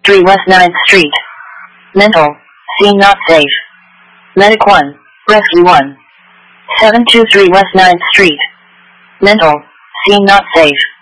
723 West 9th Street. Mental. Scene not safe. Medic 1. Rescue 1. 723 West 9th Street. Mental. Scene not safe.